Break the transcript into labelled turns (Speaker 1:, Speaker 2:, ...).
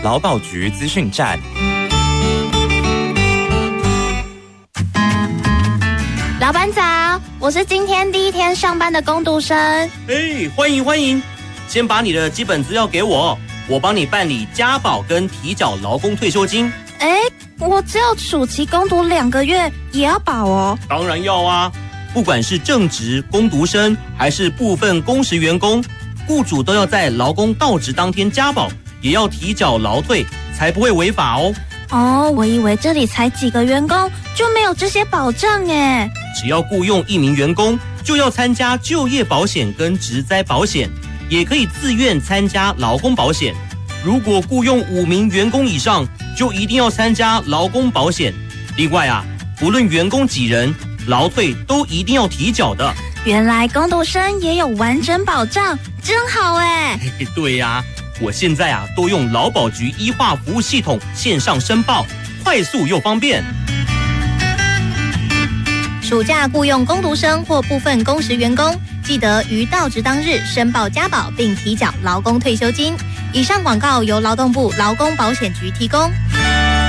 Speaker 1: 劳保局资讯站。
Speaker 2: 老板早，我是今天第一天上班的工读生。
Speaker 3: 欢迎欢迎，先把你的基本资料给我，我帮你办理加保跟提缴劳工退休金。
Speaker 2: 我只有暑期工读2个月，也要保哦？
Speaker 3: 当然要啊，不管是正职工读生还是部分工时员工，雇主都要在劳工到职当天加保，也要提缴劳退，才不会违法哦。
Speaker 2: 我以为这里才几个员工就没有这些保障耶。
Speaker 3: 只要雇用1名员工，就要参加就业保险跟职灾保险，也可以自愿参加劳工保险。如果雇用5名员工以上，就一定要参加劳工保险。另外啊，不论员工几人，劳退都一定要提缴的。
Speaker 2: 原来工读生也有完整保障，真好哎。
Speaker 3: 对呀，我现在啊都用劳保局医化服务系统线上申报，快速又方便。
Speaker 4: 暑假雇用工读生或部分工时员工，记得于到职当日申报加保并提缴劳工退休金。以上广告由劳动部劳工保险局提供。